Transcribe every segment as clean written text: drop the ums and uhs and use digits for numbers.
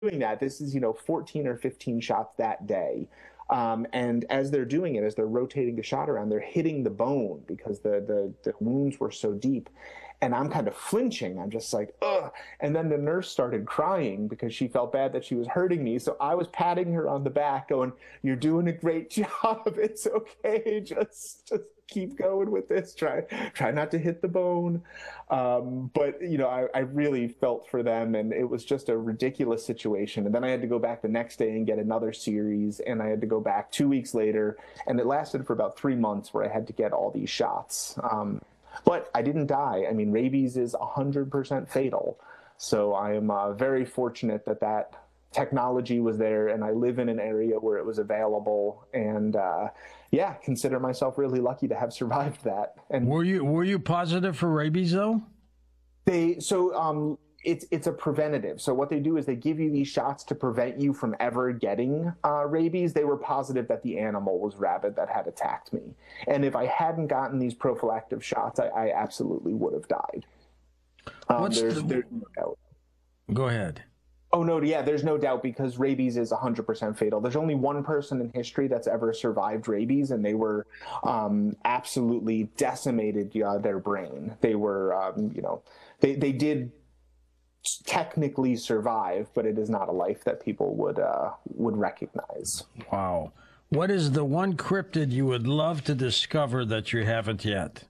doing that, this is, 14 or 15 shots that day. And as they're doing it, as they're rotating the shot around, they're hitting the bone because the wounds were so deep. And I'm kind of flinching. I'm just like, ugh. And then the nurse started crying because she felt bad that she was hurting me. So I was patting her on the back, going, "You're doing a great job. It's okay. Just keep going with this. Try not to hit the bone." But I really felt for them, and it was just a ridiculous situation. And then I had to go back the next day and get another series, and I had to go back 2 weeks later, and it lasted for about 3 months where I had to get all these shots. But I didn't die. I mean, rabies is 100% fatal. So I am very fortunate that that technology was there, and I live in an area where it was available. And yeah, consider myself really lucky to have survived that. And were you positive for rabies though? It's a preventative. So what they do is they give you these shots to prevent you from ever getting rabies. They were positive that the animal was rabid that had attacked me. And if I hadn't gotten these prophylactic shots, I absolutely would have died. There's no doubt. Go ahead. Oh, no, yeah, there's no doubt, because rabies is 100% fatal. There's only one person in history that's ever survived rabies, and they were absolutely decimated their brain. They were, they did technically survive, but it is not a life that people would recognize. Wow. What is the one cryptid you would love to discover that you haven't yet?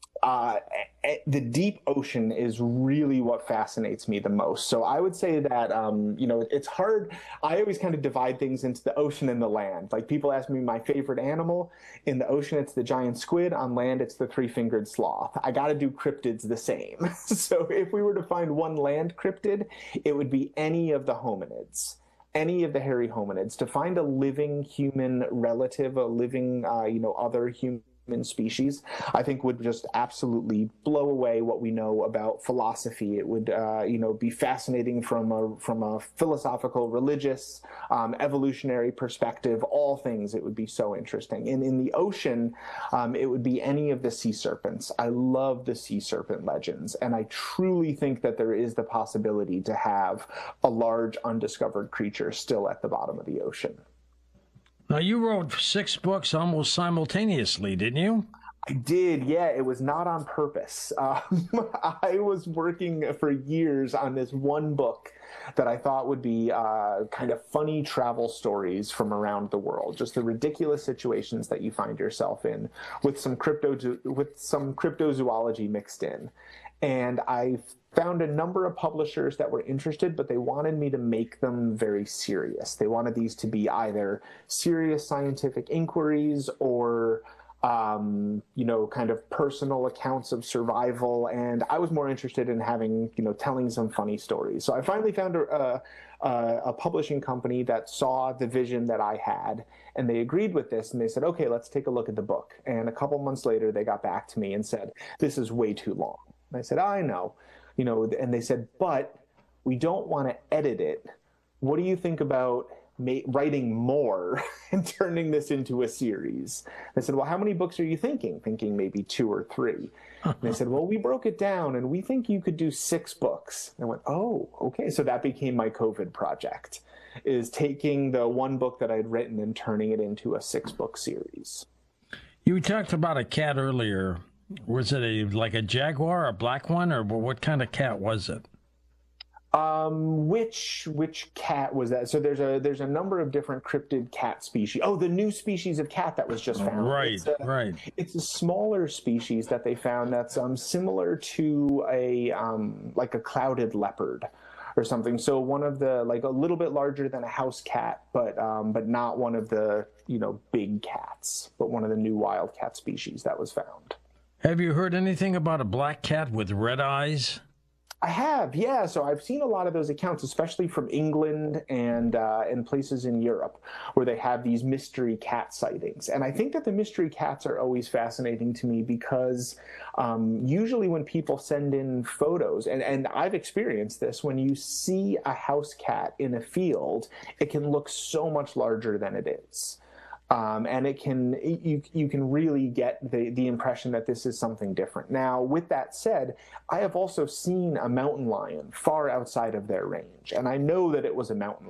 The deep ocean is really what fascinates me the most. So I would say that, it's hard. I always kind of divide things into the ocean and the land. Like, people ask me my favorite animal. In the ocean, it's the giant squid. On land, it's the three-fingered sloth. I got to do cryptids the same. So if we were to find one land cryptid, it would be any of the hominids. Any of the hairy hominids. To find a living human relative, a living, other human species, I think would just absolutely blow away what we know about philosophy. It would, be fascinating from a philosophical, religious, evolutionary perspective. All things, it would be so interesting. And in the ocean, it would be any of the sea serpents. I love the sea serpent legends, and I truly think that there is the possibility to have a large undiscovered creature still at the bottom of the ocean. Now, you wrote 6 books almost simultaneously, didn't you? I did, yeah. It was not on purpose. I was working for years on this one book that I thought would be kind of funny travel stories from around the world, just the ridiculous situations that you find yourself in, with some cryptozoology mixed in. And I found a number of publishers that were interested, but they wanted me to make them very serious. They wanted these to be either serious scientific inquiries or, kind of personal accounts of survival. And I was more interested in having, telling some funny stories. So I finally found a publishing company that saw the vision that I had, and they agreed with this, and they said, okay, let's take a look at the book. And a couple months later, they got back to me and said, this is way too long. And I said, I know, and they said, but we don't want to edit it. What do you think about writing more and turning this into a series? I said, well, how many books are you thinking? Thinking maybe 2 or 3. And they said, well, we broke it down, and we think you could do 6 books. And I went, oh, okay. So that became my COVID project, is taking the one book that I'd written and turning it into a 6-book series. You talked about a cat earlier. Was it like a jaguar, a black one, or what kind of cat was it? Which cat was that? So there's a number of different cryptid cat species. Oh, the new species of cat that was just found. Right, right. It's a smaller species that they found that's similar to like a clouded leopard or something. So one of the, like, a little bit larger than a house cat, but not one of the big cats, but one of the new wild cat species that was found. Have you heard anything about a black cat with red eyes? I have, yeah. So I've seen a lot of those accounts, especially from England and places in Europe, where they have these mystery cat sightings. And I think that the mystery cats are always fascinating to me because usually when people send in photos, and I've experienced this, when you see a house cat in a field, it can look so much larger than it is. And you can really get the impression that this is something different. Now, with that said, I have also seen a mountain lion far outside of their range, and I know that it was a mountain